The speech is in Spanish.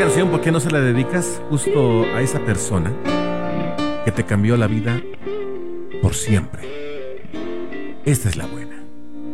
canción, ¿por qué no se la dedicas justo a esa persona que te cambió la vida por siempre? Esta es la buena.